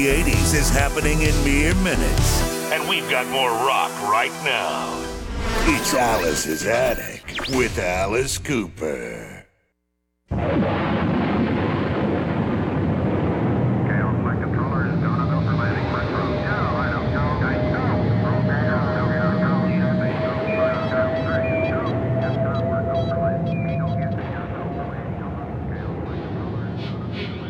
80s is happening in mere minutes. And we've got more rock right now. It's Alice's Attic with Alice Cooper.